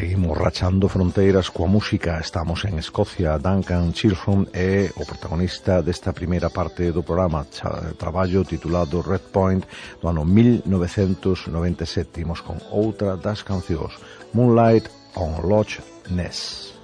Seguimos rachando fronteiras coa música. Estamos en Escocia. Duncan Chilham é o protagonista desta primeira parte do programa, traballo titulado Red Point do ano 1997. Imos con outra das cancións, Moonlight on Loch Ness.